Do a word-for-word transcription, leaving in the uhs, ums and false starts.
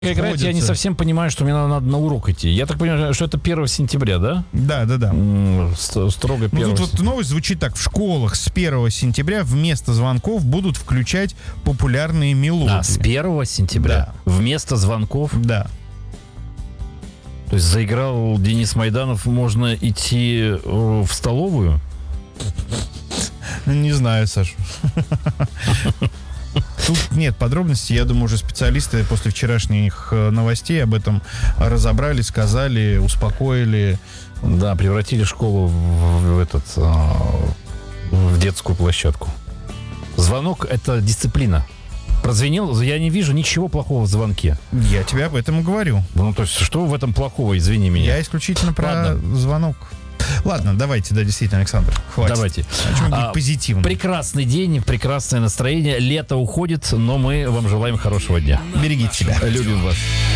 Играть, я не совсем понимаю, что мне надо на урок идти. Я так понимаю, что это первого сентября, да? Да, да, да. Строго первого. Ну, тут вот новость звучит так. В школах с первого сентября вместо звонков будут включать популярные мелодии. А, с первого сентября? Да. Вместо звонков? Да. То есть заиграл Денис Майданов, можно идти в столовую? Не знаю, Саш. Тут нет подробностей. Я думаю, уже специалисты после вчерашних новостей об этом разобрали, сказали, успокоили. Да, превратили школу в, в этот в детскую площадку. Звонок — это дисциплина. Прозвенел, я не вижу ничего плохого в звонке. Я тебе об этом и говорю. Ну, то есть, что в этом плохого, извини меня? Я исключительно про Ладно. звонок. Ладно, давайте, да, действительно, Александр, хватит. Давайте. О чем быть позитивным. Прекрасный день, прекрасное настроение. Лето уходит, но мы вам желаем хорошего дня. Берегите себя. Любим вас.